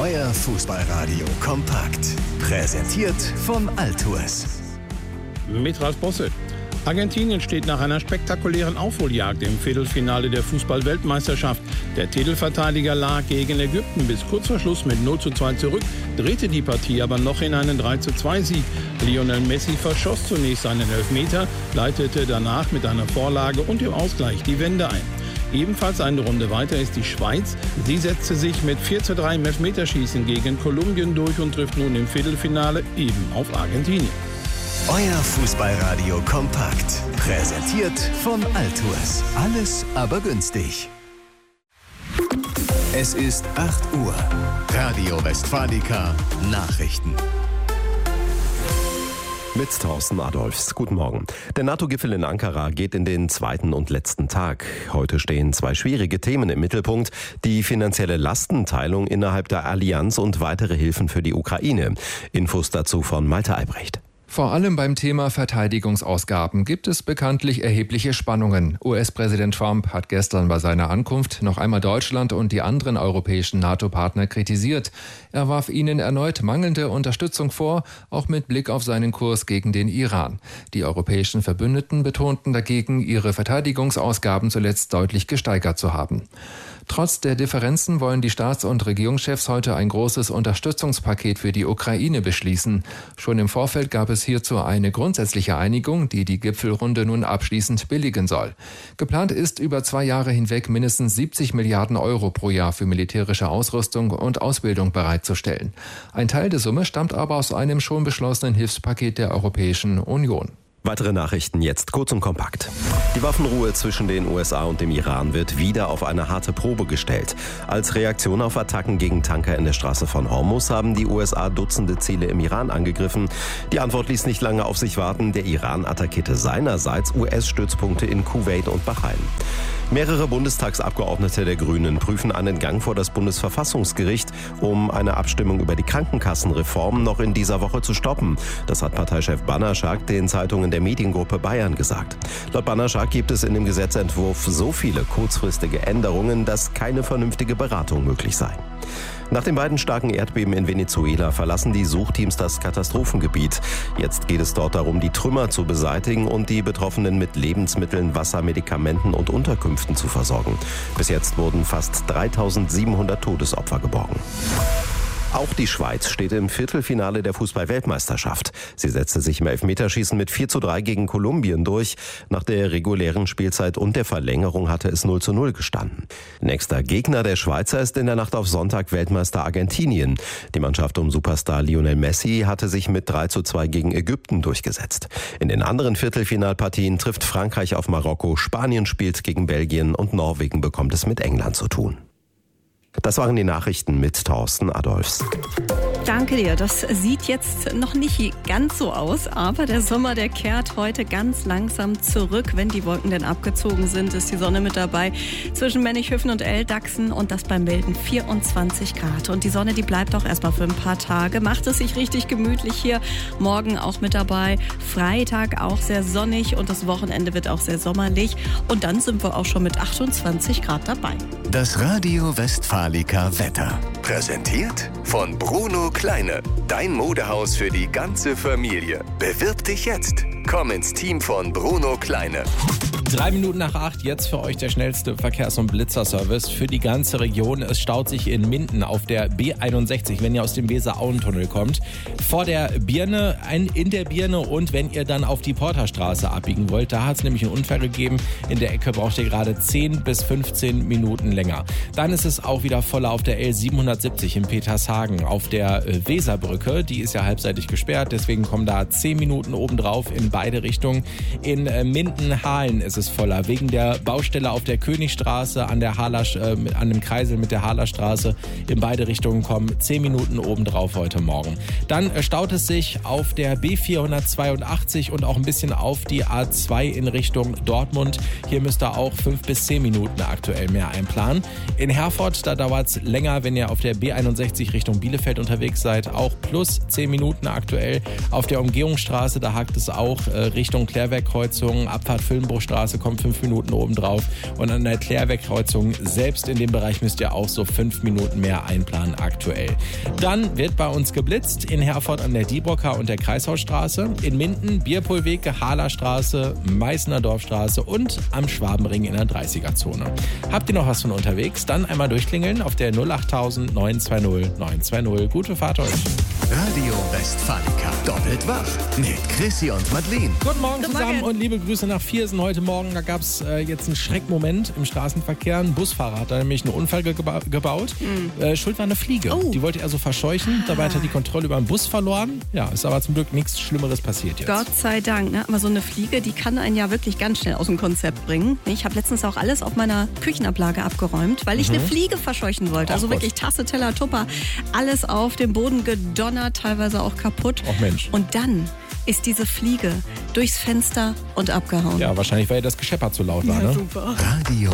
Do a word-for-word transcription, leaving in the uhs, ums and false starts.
Euer Fußballradio kompakt. Präsentiert von Altours. Mit Ralf Bosse. Argentinien steht nach einer spektakulären Aufholjagd im Viertelfinale der Fußball-Weltmeisterschaft. Der Titelverteidiger lag gegen Ägypten bis kurz vor Schluss mit null zu zwei zurück, drehte die Partie aber noch in einen drei zu zwei Sieg. Lionel Messi verschoss zunächst einen Elfmeter, leitete danach mit einer Vorlage und dem Ausgleich die Wende ein. Ebenfalls eine Runde weiter ist die Schweiz. Sie setzte sich mit vier zu drei im Elfmeterschießen gegen Kolumbien durch und trifft nun im Viertelfinale eben auf Argentinien. Euer Fußballradio kompakt. Präsentiert von Altours. Alles aber günstig. Es ist acht Uhr. Radio Westfalica Nachrichten. Mit Thorsten Adolfs. Guten Morgen. Der NATO-Gipfel in Ankara geht in den zweiten und letzten Tag. Heute stehen zwei schwierige Themen im Mittelpunkt. Die finanzielle Lastenteilung innerhalb der Allianz und weitere Hilfen für die Ukraine. Infos dazu von Malte Albrecht. Vor allem beim Thema Verteidigungsausgaben gibt es bekanntlich erhebliche Spannungen. U S-Präsident Trump hat gestern bei seiner Ankunft noch einmal Deutschland und die anderen europäischen NATO-Partner kritisiert. Er warf ihnen erneut mangelnde Unterstützung vor, auch mit Blick auf seinen Kurs gegen den Iran. Die europäischen Verbündeten betonten dagegen, ihre Verteidigungsausgaben zuletzt deutlich gesteigert zu haben. Trotz der Differenzen wollen die Staats- und Regierungschefs heute ein großes Unterstützungspaket für die Ukraine beschließen. Schon im Vorfeld gab es hierzu eine grundsätzliche Einigung, die die Gipfelrunde nun abschließend billigen soll. Geplant ist, über zwei Jahre hinweg mindestens siebzig Milliarden Euro pro Jahr für militärische Ausrüstung und Ausbildung bereitzustellen. Ein Teil der Summe stammt aber aus einem schon beschlossenen Hilfspaket der Europäischen Union. Weitere Nachrichten jetzt kurz und kompakt. Die Waffenruhe zwischen den U S A und dem Iran wird wieder auf eine harte Probe gestellt. Als Reaktion auf Attacken gegen Tanker in der Straße von Hormuz haben die U S A Dutzende Ziele im Iran angegriffen. Die Antwort ließ nicht lange auf sich warten. Der Iran attackierte seinerseits U S-Stützpunkte in Kuwait und Bahrain. Mehrere Bundestagsabgeordnete der Grünen prüfen einen Gang vor das Bundesverfassungsgericht, um eine Abstimmung über die Krankenkassenreform noch in dieser Woche zu stoppen. Das hat Parteichef Bannerschak den Zeitungen der Mediengruppe Bayern gesagt. Laut Bannerschak gibt es in dem Gesetzentwurf so viele kurzfristige Änderungen, dass keine vernünftige Beratung möglich sei. Nach den beiden starken Erdbeben in Venezuela verlassen die Suchteams das Katastrophengebiet. Jetzt geht es dort darum, die Trümmer zu beseitigen und die Betroffenen mit Lebensmitteln, Wasser, Medikamenten und Unterkünften zu versorgen. Bis jetzt wurden fast dreitausendsiebenhundert Todesopfer geborgen. Auch die Schweiz steht im Viertelfinale der Fußball-Weltmeisterschaft. Sie setzte sich im Elfmeterschießen mit vier zu drei gegen Kolumbien durch. Nach der regulären Spielzeit und der Verlängerung hatte es null zu null gestanden. Nächster Gegner der Schweizer ist in der Nacht auf Sonntag Weltmeister Argentinien. Die Mannschaft um Superstar Lionel Messi hatte sich mit drei zu zwei gegen Ägypten durchgesetzt. In den anderen Viertelfinalpartien trifft Frankreich auf Marokko, Spanien spielt gegen Belgien und Norwegen bekommt es mit England zu tun. Das waren die Nachrichten mit Thorsten Adolfs. Danke dir. Das sieht jetzt noch nicht ganz so aus, aber der Sommer, der kehrt heute ganz langsam zurück. Wenn die Wolken denn abgezogen sind, ist die Sonne mit dabei. Zwischen Männichhöfen und Eldachsen und das bei milden vierundzwanzig Grad. Und die Sonne, die bleibt auch erstmal für ein paar Tage. Macht es sich richtig gemütlich hier. Morgen auch mit dabei. Freitag auch sehr sonnig und das Wochenende wird auch sehr sommerlich. Und dann sind wir auch schon mit achtundzwanzig Grad dabei. Das Radio Westfalica Wetter. Präsentiert von Bruno Kleine. Dein Modehaus für die ganze Familie. Bewirb dich jetzt. Komm ins Team von Bruno Kleine. Drei Minuten nach acht, jetzt für euch der schnellste Verkehrs- und Blitzerservice für die ganze Region. Es staut sich in Minden auf der B einundsechzig, wenn ihr aus dem Weser-Auen-Tunnel kommt. Vor der Birne, ein, in der Birne und wenn ihr dann auf die Porterstraße abbiegen wollt, da hat es nämlich einen Unfall gegeben. In der Ecke braucht ihr gerade zehn bis fünfzehn Minuten länger. Dann ist es auch wieder voller auf der L siebenhundertsiebzig in Petershagen. Auf der Weserbrücke, die ist ja halbseitig gesperrt, deswegen kommen da zehn Minuten obendrauf in beide Richtungen. In Minden-Hahlen ist es voller. Wegen der Baustelle auf der Königstraße an der Harler, äh, an dem Kreisel mit der Harlerstraße in beide Richtungen kommen zehn Minuten obendrauf heute Morgen. Dann äh, staut es sich auf der B vierhundertzweiundachtzig und auch ein bisschen auf die A zwei in Richtung Dortmund. Hier müsst ihr auch fünf bis zehn Minuten aktuell mehr einplanen. In Herford, da dauert es länger, wenn ihr auf der B einundsechzig Richtung Bielefeld unterwegs seid. Auch plus zehn Minuten aktuell. Auf der Umgehungsstraße, da hakt es auch äh, Richtung Klärwerkkreuzung, Abfahrt Füllenbruchstraße Straße kommen fünf Minuten obendrauf. Und an der Klärwegkreuzung, selbst in dem Bereich müsst ihr auch so fünf Minuten mehr einplanen aktuell. Dann wird bei uns geblitzt in Herford an der Diebrocker und der Kreishausstraße, in Minden, Bierpohlweg, Hahlerstraße, Meißner Dorfstraße und am Schwabenring in der dreißiger-Zone. Habt ihr noch was von unterwegs? Dann einmal durchklingeln auf der null achttausend neun zwei null neun zwei null. Gute Fahrt euch. Radio Westfalica. Doppelt wach mit Chrissy und Madeleine. Guten Morgen Guten zusammen Morgen. und liebe Grüße nach Viersen heute Morgen. Da gab es äh, jetzt einen Schreckmoment im Straßenverkehr. Ein Busfahrer hat da nämlich einen Unfall geba gebaut. Mhm. Äh, Schuld war eine Fliege. Oh. Die wollte er so verscheuchen. Dabei hat er die Kontrolle über den Bus verloren. Ja, ist aber zum Glück nichts Schlimmeres passiert jetzt. Gott sei Dank, ne? Aber so eine Fliege, die kann einen ja wirklich ganz schnell aus dem Konzept bringen. Ich habe letztens auch alles auf meiner Küchenablage abgeräumt, weil ich Mhm. eine Fliege verscheuchen wollte. Ach Also Gott. wirklich Tasse, Teller, Tupper, alles auf den Boden gedonnert, teilweise auch kaputt. Ach Mensch. Und dann ist diese Fliege durchs Fenster und abgehauen. Ja, wahrscheinlich, weil das Gescheppert zu laut war. Ja, Ne? super. Radio